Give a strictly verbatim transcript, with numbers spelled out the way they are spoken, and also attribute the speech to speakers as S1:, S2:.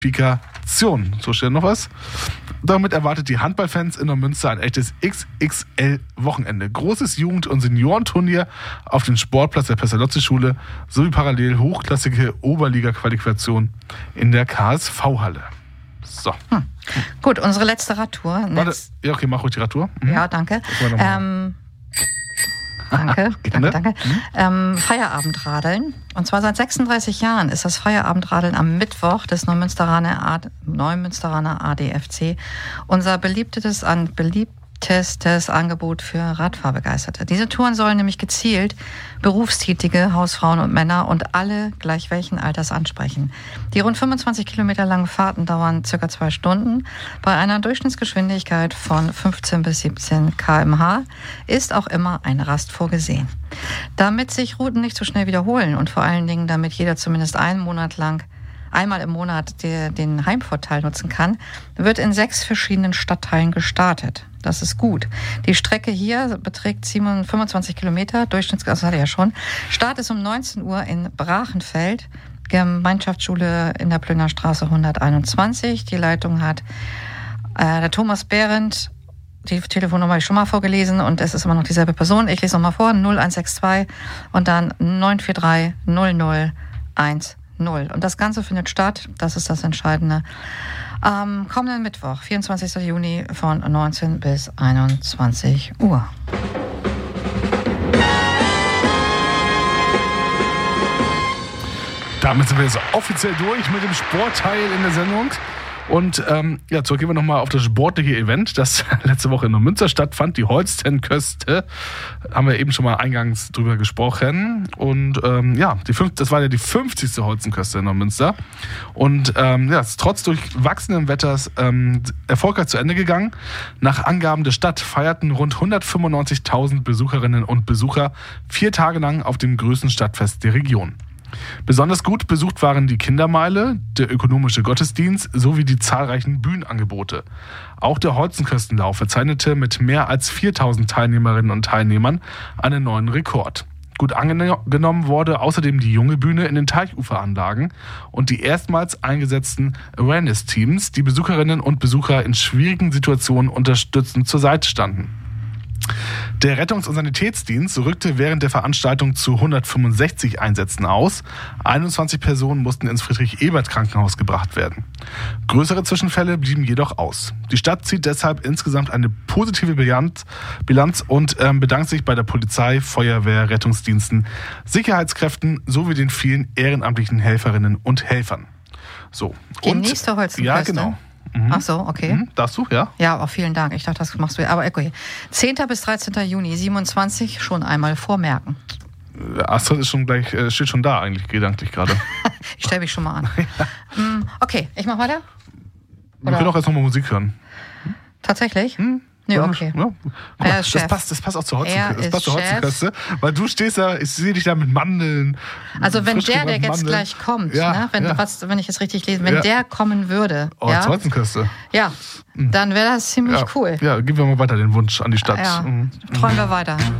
S1: Qualifikation. So steht noch was. Damit erwartet die Handballfans in Neumünster ein echtes X X L-Wochenende. Großes Jugend- und Seniorenturnier auf dem Sportplatz der Pestalozzi-Schule sowie parallel hochklassige Oberliga-Qualifikation in der K S V-Halle. So.
S2: Hm. Gut, unsere letzte Radtour.
S1: Warte, ja, okay, mach ruhig die Radtour. Mhm.
S2: Ja, danke. Ähm, danke, danke, danke. Mhm. Ähm, Feierabindradeln. Und zwar seit sechsunddreißig Jahren ist das Feierabindradeln am Mittwoch des Neumünsteraner, A- Neumünsteraner A D F C unser beliebtestes, an, beliebtestes Angebot für Radfahrbegeisterte. Diese Touren sollen nämlich gezielt berufstätige Hausfrauen und Männer und alle gleich welchen Alters ansprechen. Die rund fünfundzwanzig Kilometer langen Fahrten dauern circa zwei Stunden. Bei einer Durchschnittsgeschwindigkeit von fünfzehn bis siebzehn Kilometer pro Stunde ist auch immer eine Rast vorgesehen. Damit sich Routen nicht so schnell wiederholen und vor allen Dingen, damit jeder zumindest einen Monat lang einmal im Monat der, den Heimvorteil nutzen kann, wird in sechs verschiedenen Stadtteilen gestartet. Das ist gut. Die Strecke hier beträgt fünfundzwanzig Kilometer, Durchschnitts, das hatte ich ja schon. Start ist um neunzehn Uhr in Brachenfeld, Gemeinschaftsschule in der Plöner Straße hunderteinundzwanzig. Die Leitung hat äh, der Thomas Behrendt. Die Telefonnummer habe ich schon mal vorgelesen und es ist immer noch dieselbe Person. Ich lese nochmal vor, null eins sechs zwei und dann neun vier drei null null eins null. Und das Ganze findet statt, das ist das Entscheidende, am kommenden Mittwoch, vierundzwanzigsten Juni von neunzehn bis einundzwanzig Uhr.
S1: Damit sind wir jetzt offiziell durch mit dem Sportteil in der Sendung. Und ähm, ja, zurück gehen wir nochmal auf das sportliche Event, das letzte Woche in Neumünster stattfand, die Holstenköste. Haben wir eben schon mal eingangs drüber gesprochen. Und ähm, ja, die fünf, das war ja die fünfzigste Holstenköste in Neumünster. Und ähm, ja, es ist trotz durchwachsenen Wetters ähm, erfolgreich zu Ende gegangen. Nach Angaben der Stadt feierten rund hundertfünfundneunzigtausend Besucherinnen und Besucher vier Tage lang auf dem größten Stadtfest der Region. Besonders gut besucht waren die Kindermeile, der ökonomische Gottesdienst sowie die zahlreichen Bühnenangebote. Auch der Holstenköstenlauf verzeichnete mit mehr als viertausend Teilnehmerinnen und Teilnehmern einen neuen Rekord. Gut angenommen wurde außerdem die junge Bühne in den Teichuferanlagen und die erstmals eingesetzten Awareness-Teams, die Besucherinnen und Besucher in schwierigen Situationen unterstützend zur Seite standen. Der Rettungs- und Sanitätsdienst rückte während der Veranstaltung zu hundertfünfundsechzig Einsätzen aus. einundzwanzig Personen mussten ins Friedrich-Ebert-Krankenhaus gebracht werden. Größere Zwischenfälle blieben jedoch aus. Die Stadt zieht deshalb insgesamt eine positive Bilanz und ähm, bedankt sich bei der Polizei, Feuerwehr, Rettungsdiensten, Sicherheitskräften sowie den vielen ehrenamtlichen Helferinnen und Helfern. So.
S2: Die und, nächste Holstenköste?
S1: Ja, genau. Mhm.
S2: Ach so, okay.
S1: Mhm. Darfst du, ja?
S2: Ja, auch vielen Dank. Ich dachte, das machst du. Aber okay. zehnten bis dreizehnten Juni siebenundzwanzig schon einmal vormerken.
S1: Astrid ist schon gleich, steht schon da eigentlich gedanklich gerade.
S2: Ich stelle mich schon mal an. Ja. Okay, ich mach weiter.
S1: Wir können auch jetzt nochmal Musik hören.
S2: Hm? Tatsächlich?
S1: Hm?
S2: Nee, okay.
S1: Ja. Mal, das, passt, das passt auch zur Holzenköste, weil du stehst da, ich sehe dich da mit Mandeln.
S2: Also wenn der, der jetzt
S1: Mandeln.
S2: gleich kommt,
S1: ja,
S2: ne? wenn,
S1: ja.
S2: was, wenn ich es richtig lese, wenn
S1: ja.
S2: der kommen würde,
S1: oh,
S2: ja,
S1: zur Holzenköste.
S2: Ja, dann wäre das ziemlich
S1: ja.
S2: cool.
S1: Ja, geben wir mal weiter den Wunsch an die Stadt.
S2: Ja,
S1: mhm.
S2: träumen wir weiter.